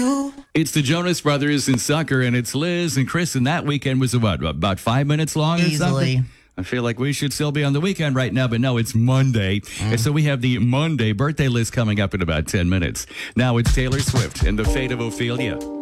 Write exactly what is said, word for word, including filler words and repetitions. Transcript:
you. It's the Jonas Brothers in soccer, and it's Liz and Chris, and that weekend was what, about five minutes long or Easily. something? I feel like we should still be on the weekend right now, but no, it's Monday. Mm. And so we have the Monday birthday list coming up in about ten minutes. Now it's Taylor Swift and The Fate of Ophelia.